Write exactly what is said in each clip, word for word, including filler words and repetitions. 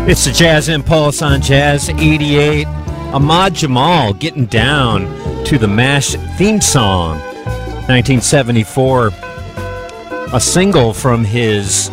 It's the Jazz Impulse on Jazz eighty-eight. Ahmad Jamal getting down to the MASH theme song. nineteen seventy-four. A single from his...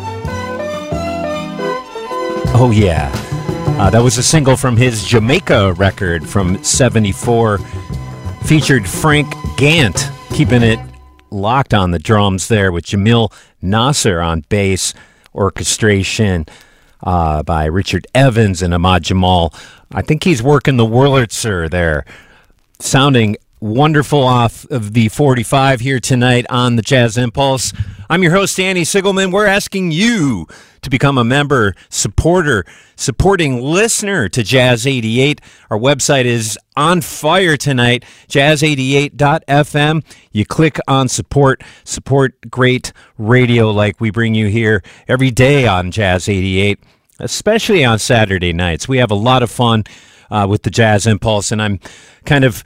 Oh, yeah. Uh, that was a single from his Jamaica record from seventy-four. Featured Frank Gant, keeping it locked on the drums there with Jamil Nasser on bass, orchestration uh, by Richard Evans and Ahmad Jamal. I think he's working the Wurlitzer there. Sounding wonderful off of the forty-five here tonight on the Jazz Impulse. I'm your host, Danny Sigelman. We're asking you to become a member, supporter, supporting listener to Jazz eighty-eight. Our website is on fire tonight, jazz eighty-eight dot f m. You click on support, support great radio like we bring you here every day on Jazz eighty-eight, especially on Saturday nights. We have a lot of fun uh, with the Jazz Impulse, and I'm kind of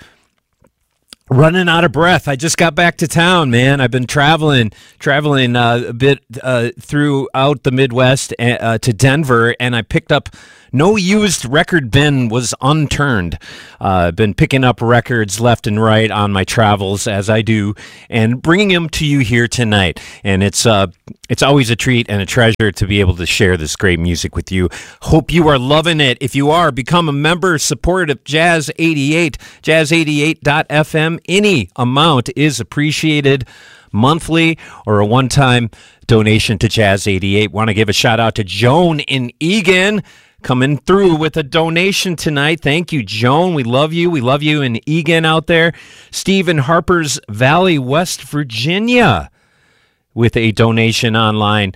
running out of breath. I just got back to town, man. I've been traveling, traveling uh, a bit uh, throughout the Midwest uh, to Denver, and I picked up no used record bin was unturned. I've uh, been picking up records left and right on my travels, as I do, and bringing them to you here tonight. And it's uh, it's always a treat and a treasure to be able to share this great music with you. Hope you are loving it. If you are, become a member, support of Jazz eighty-eight, jazz eighty-eight dot f m. Any amount is appreciated, monthly or a one-time donation to Jazz eighty-eight. Want to give a shout out to Joan in Eagan, coming through with a donation tonight. Thank you, Joan. We love you. We love you in Eagan out there. Stephen Harper's Valley, West Virginia, with a donation online.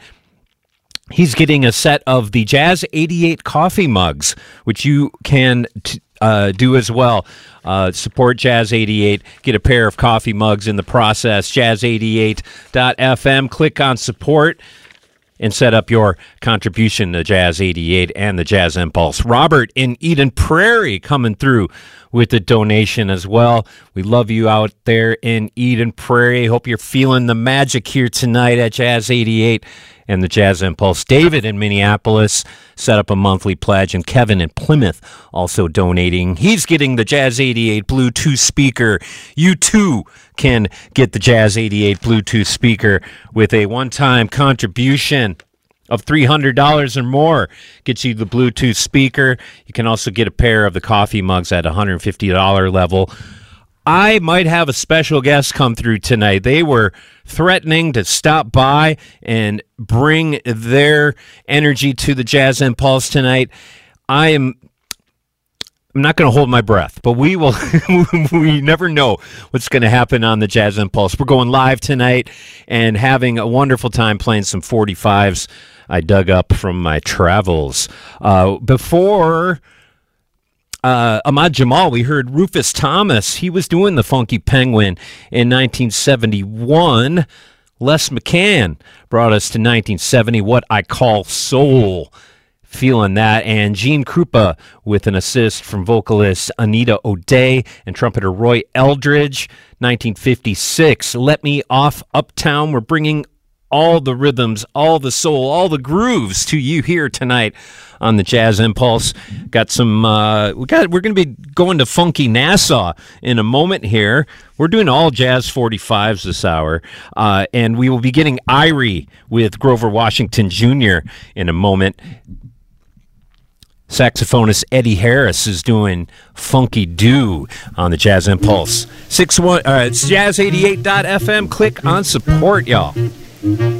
He's getting a set of the Jazz eighty-eight coffee mugs, which you can t- uh, do as well. Uh, support Jazz eighty-eight. Get a pair of coffee mugs in the process. jazz eighty-eight dot f m. Click on support and set up your contribution to Jazz eighty-eight and the Jazz Impulse. Robert in Eden Prairie coming through with a donation as well. We love you out there in Eden Prairie. Hope you're feeling the magic here tonight at Jazz eighty-eight and the Jazz Impulse. David in Minneapolis set up a monthly pledge, and Kevin in Plymouth also donating. He's getting the Jazz eighty-eight Bluetooth speaker. You too can get the Jazz eighty-eight Bluetooth speaker with a one-time contribution of three hundred dollars or more. Gets you the Bluetooth speaker. You can also get a pair of the coffee mugs at one hundred fifty dollars level. I might have a special guest come through tonight. They were threatening to stop by and bring their energy to the Jazz Impulse tonight. I am I'm not going to hold my breath, but we will. We never know what's going to happen on the Jazz Impulse. We're going live tonight and having a wonderful time playing some forty-fives I dug up from my travels. Uh, before uh, Ahmad Jamal, we heard Rufus Thomas. He was doing the Funky Penguin in nineteen seventy-one. Les McCann brought us to nineteen seventy, What I Call Soul. Feeling that. And Gene Krupa with an assist from vocalist Anita O'Day and trumpeter Roy Eldridge. nineteen fifty-six, Let Me Off Uptown. We're bringing all the rhythms, all the soul, all the grooves to you here tonight on the Jazz Impulse. Got some, uh, we got, we're going to be going to Funky Nassau in a moment here. We're doing all Jazz forty-fives this hour, uh, and we will be getting Irie with Grover Washington Junior in a moment. Saxophonist Eddie Harris is doing Funky Do on the Jazz Impulse. Six one, uh, it's jazz eighty-eight dot f m. Click on support, y'all.